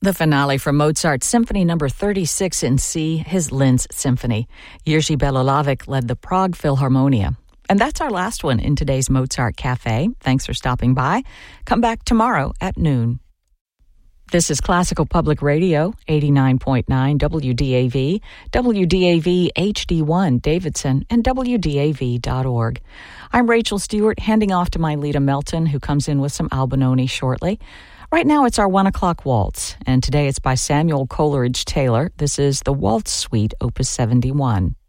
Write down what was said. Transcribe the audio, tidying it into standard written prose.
The finale from Mozart's Symphony No. 36 in C, his Linz Symphony. Jerzy Belohlavek led the Prague Philharmonia. And that's our last one in today's Mozart Cafe. Thanks for stopping by. Come back tomorrow at noon. This is Classical Public Radio, 89.9 WDAV, WDAV HD1 Davidson, and WDAV.org. I'm Rachel Stewart, handing off to my Lita Melton, who comes in with some Albinoni shortly. Right now it's our 1 o'clock waltz, and today it's by Samuel Coleridge Taylor. This is the Waltz Suite, Opus 71.